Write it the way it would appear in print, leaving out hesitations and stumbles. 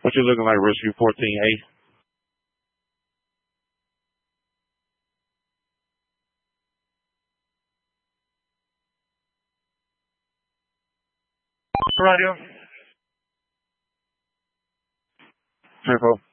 What you looking like, Rescue 14A? Radio. Triple.